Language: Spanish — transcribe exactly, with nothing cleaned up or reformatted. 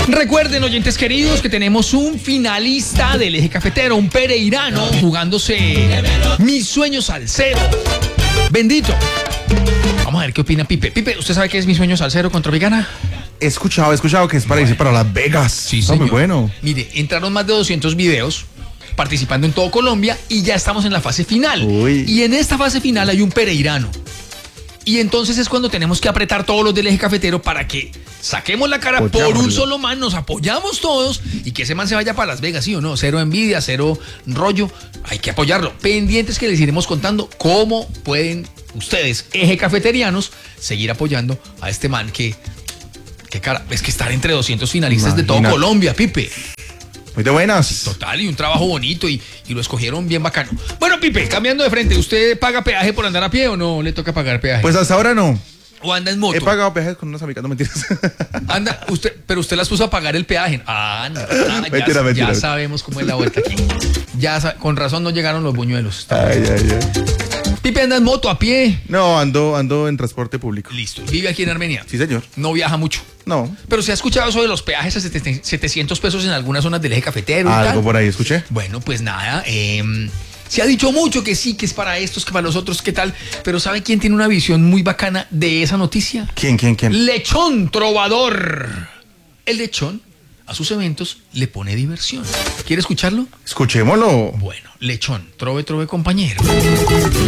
Recuerden, oyentes queridos, que tenemos un finalista del eje cafetero, un pereirano, jugándose Mis Sueños Salsero. Bendito. Vamos a ver qué opina Pipe. Pipe, ¿usted sabe qué es Mi Sueño Salsero con Tropicana? He escuchado, he escuchado que es para irse para Las Vegas. Sí, Está señor. muy bueno. Mire, entraron más de doscientos videos participando en todo Colombia y ya estamos en la fase final. Uy. Y en esta fase final hay un pereirano. Y entonces es cuando tenemos que apretar todos los del eje cafetero para que saquemos la cara por un solo man, nos apoyamos todos y que ese man se vaya para Las Vegas, ¿sí o no? Cero envidia, cero rollo, hay que apoyarlo. Pendientes que les iremos contando cómo pueden ustedes, eje cafeterianos, seguir apoyando a este man que, que cara, es que estar entre doscientos finalistas Imagina. de todo Colombia, Pipe. Muy de buenas. Total, y un trabajo bonito y, y lo escogieron bien bacano. Bueno, Pipe, cambiando de frente, ¿usted paga peaje por andar a pie o no le toca pagar peaje? Pues hasta ahora no. ¿O anda en moto? He pagado peajes con unas amigas, no mentiras. Anda, usted, pero usted las puso a pagar el peaje. Ah, no. Ah, ya, mentira, mentira. Ya sabemos cómo es la vuelta aquí. Ya, con razón no llegaron los buñuelos. Ay, ay, ay. Pipe, anda en moto, a pie. No, ando, ando en transporte público. Listo. ¿Vive aquí en Armenia? Sí, señor. No viaja mucho. No. Pero se ha escuchado eso de los peajes a setecientos pesos en algunas zonas del eje cafetero. Algo y tal. por ahí escuché. Bueno, pues nada. Eh, se ha dicho mucho que sí, que es para estos, que para los otros, qué tal. Pero ¿sabe quién tiene una visión muy bacana de esa noticia? ¿Quién, quién, quién? Lechón Trovador. El lechón a sus eventos le pone diversión. ¿Quiere escucharlo? Escuchémoslo. Bueno, lechón, trove, trove, compañero.